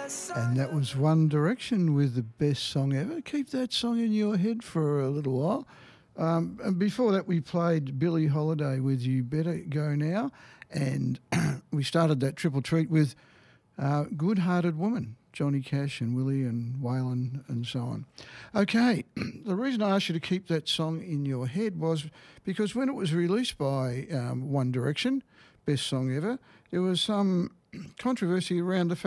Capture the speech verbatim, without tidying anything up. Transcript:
And that was One Direction with the best song ever. Keep that song in your head for a little while. Um, and before that, we played Billie Holiday with You Better Go Now. And we started that triple treat with uh, Good Hearted Woman, Johnny Cash and Willie and Waylon and so on. Okay, the reason I asked you to keep that song in your head was because when it was released by um, One Direction, best song ever, there was some controversy around the fact